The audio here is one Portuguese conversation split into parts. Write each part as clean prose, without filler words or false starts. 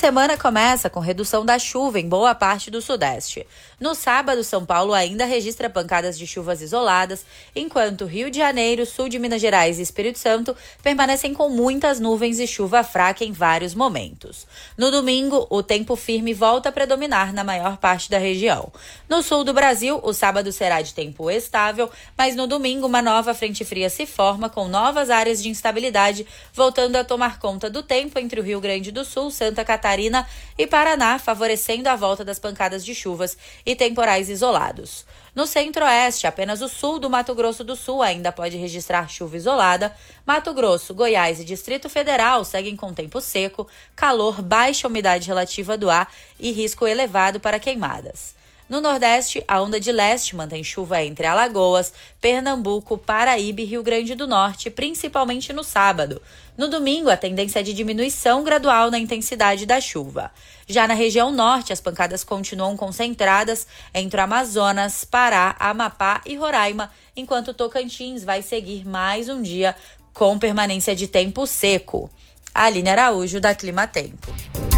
semana começa com redução da chuva em boa parte do sudeste. No sábado, São Paulo ainda registra pancadas de chuvas isoladas, enquanto Rio de Janeiro, sul de Minas Gerais e Espírito Santo permanecem com muitas nuvens e chuva fraca em vários momentos. No domingo, o tempo firme volta a predominar na maior parte da região. No sul do Brasil, o sábado será de tempo estável, mas no domingo uma nova frente fria se forma com novas áreas de instabilidade, voltando a tomar conta do tempo entre o Rio Grande do Sul, Santa Catarina e Paraná, favorecendo a volta das pancadas de chuvas e temporais isolados. No centro-oeste, apenas o sul do Mato Grosso do Sul ainda pode registrar chuva isolada. Mato Grosso, Goiás e Distrito Federal seguem com tempo seco, calor, baixa umidade relativa do ar e risco elevado para queimadas. No Nordeste, a onda de leste mantém chuva entre Alagoas, Pernambuco, Paraíba e Rio Grande do Norte, principalmente no sábado. No domingo, a tendência é de diminuição gradual na intensidade da chuva. Já na região norte, as pancadas continuam concentradas entre o Amazonas, Pará, Amapá e Roraima, enquanto Tocantins vai seguir mais um dia com permanência de tempo seco. Aline Araújo, da Clima Tempo.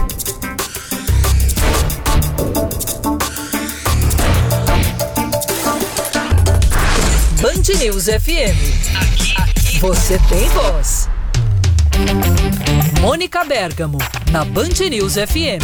Band News FM. Aqui você tem voz. Mônica Bergamo, na Band News FM.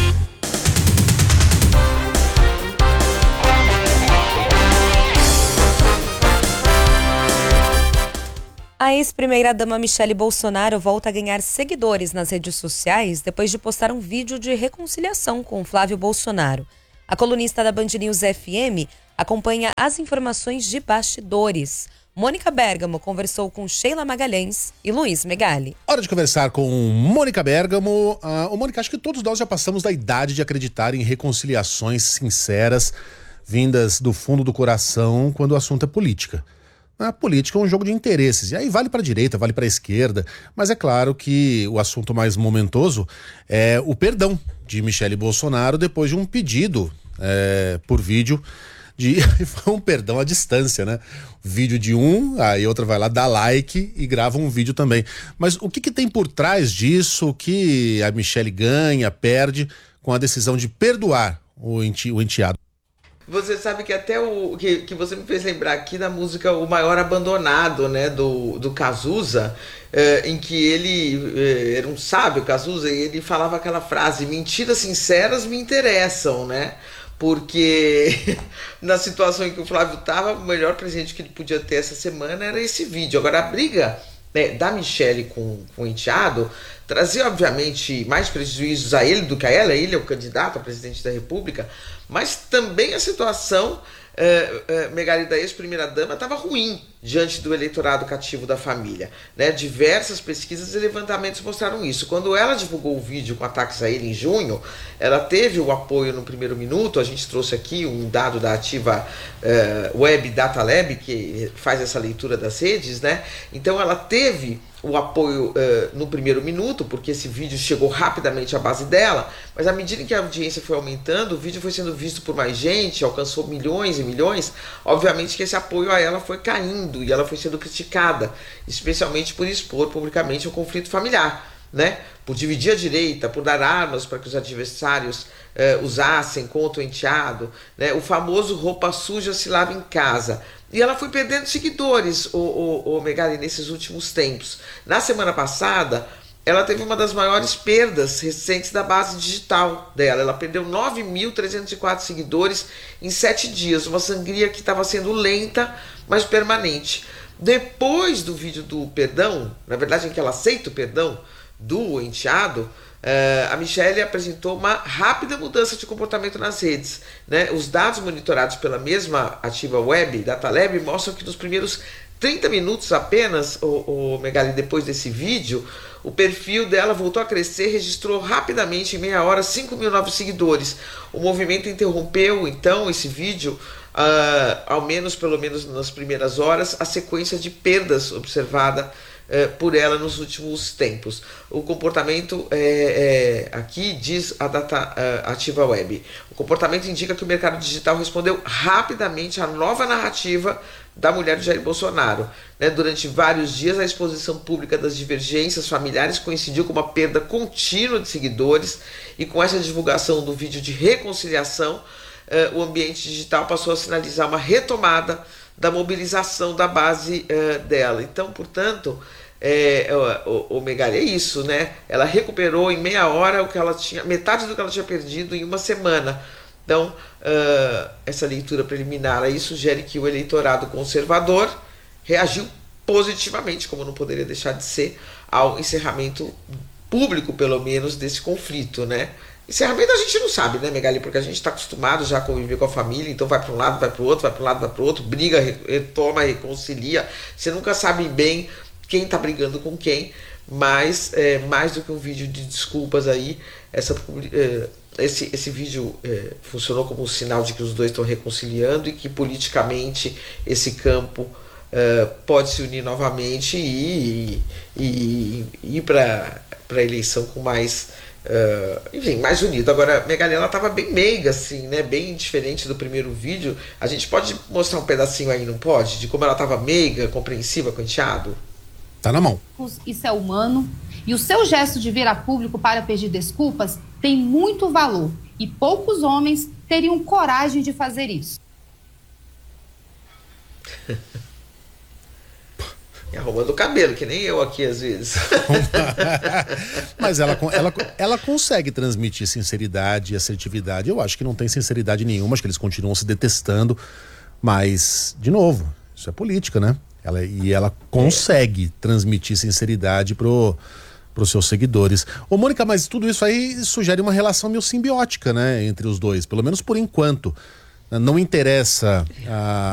A ex-primeira-dama Michele Bolsonaro volta a ganhar seguidores nas redes sociais depois de postar um vídeo de reconciliação com Flávio Bolsonaro. A colunista da Band News FM acompanha as informações de bastidores. Mônica Bergamo conversou com Sheila Magalhães e Luiz Megali. Hora de conversar com Mônica Bergamo. Mônica, acho que todos nós já passamos da idade de acreditar em reconciliações sinceras, vindas do fundo do coração, quando o assunto é política. A política é um jogo de interesses, e aí vale para a direita, vale para a esquerda, mas é claro que o assunto mais momentoso é o perdão de Michele Bolsonaro depois de um pedido por vídeo foi um perdão à distância, né? Vídeo de aí outra vai lá, dá like e grava um vídeo também. Mas o que tem por trás disso? O que a Michele ganha, perde com a decisão de perdoar o enteado? Você sabe que até que você me fez lembrar aqui da música O Maior Abandonado, né, do Cazuza, em que ele era um sábio, Cazuza, e ele falava aquela frase: mentiras sinceras me interessam, né? Porque na situação em que o Flávio estava, o melhor presente que ele podia ter essa semana era esse vídeo. Agora, a briga, né, da Michele com o enteado trazia, obviamente, mais prejuízos a ele do que a ela. Ele é o candidato a presidente da República, mas também a situação Megali, da ex-primeira-dama, estava ruim diante do eleitorado cativo da família, né? Diversas pesquisas e levantamentos mostraram isso. Quando ela divulgou o vídeo com ataques a ele em junho, ela teve o apoio no primeiro minuto. A gente trouxe aqui um dado da Ativa Web Data Lab, que faz essa leitura das redes, né? Então ela teve o apoio no primeiro minuto, porque esse vídeo chegou rapidamente à base dela, mas à medida que a audiência foi aumentando, o vídeo foi sendo visto por mais gente, alcançou milhões e milhões. Obviamente que esse apoio a ela foi caindo e ela foi sendo criticada, especialmente por expor publicamente o conflito familiar, né? Por dividir a direita, por dar armas para que os adversários usassem contra o enteado, né? O famoso roupa suja se lava em casa. E ela foi perdendo seguidores, o Megali, nesses últimos tempos. Na semana passada, ela teve uma das maiores perdas recentes da base digital dela. Ela perdeu 9.304 seguidores em 7 dias, uma sangria que estava sendo lenta, mas permanente. Depois do vídeo do perdão, na verdade em que ela aceita o perdão do enteado, a Michele apresentou uma rápida mudança de comportamento nas redes, né? Os dados monitorados pela mesma Ativa Web, Data Lab, mostram que nos primeiros 30 minutos apenas, o Megali, depois desse vídeo, o perfil dela voltou a crescer, registrou rapidamente, em meia hora, 5.000 novos seguidores. O movimento interrompeu, então, esse vídeo, pelo menos nas primeiras horas, a sequência de perdas observada por ela nos últimos tempos. O comportamento, aqui diz a Data Ativa Web, o comportamento indica que o mercado digital respondeu rapidamente à nova narrativa da mulher de Jair Bolsonaro. Durante vários dias, a exposição pública das divergências familiares coincidiu com uma perda contínua de seguidores, e com essa divulgação do vídeo de reconciliação, o ambiente digital passou a sinalizar uma retomada da mobilização da base dela. Então, portanto, o Megali, é isso, né? Ela recuperou em meia hora o que ela tinha, metade do que ela tinha perdido em uma semana. Então, essa leitura preliminar aí sugere que o eleitorado conservador reagiu positivamente, como não poderia deixar de ser, ao encerramento público, pelo menos, desse conflito, né? Encerramento a gente não sabe, né, Megali? Porque a gente está acostumado já a conviver com a família, então vai para um lado, vai para o outro, vai para um lado, vai para o outro, briga, retoma, reconcilia. Você nunca sabe bem quem está brigando com quem, mas mais do que um vídeo de desculpas aí, esse vídeo funcionou como um sinal de que os dois estão reconciliando e que politicamente esse campo pode se unir novamente e ir para a eleição com mais, enfim, mais unido. Agora, Megali, ela estava bem meiga, assim, né? Bem diferente do primeiro vídeo. A gente pode mostrar um pedacinho aí, não pode? De como ela estava meiga, compreensiva com o enteado? Tá na mão. Isso é humano. E o seu gesto de vir a público para pedir desculpas tem muito valor. E poucos homens teriam coragem de fazer isso. E arrumando o cabelo, que nem eu aqui às vezes. Mas ela consegue transmitir sinceridade e assertividade. Eu acho que não tem sinceridade nenhuma, acho que eles continuam se detestando. Mas, de novo, isso é política, né? Ela consegue transmitir sinceridade pros seus seguidores. Ô, Mônica, mas tudo isso aí sugere uma relação meio simbiótica, né, entre os dois, pelo menos por enquanto. Não interessa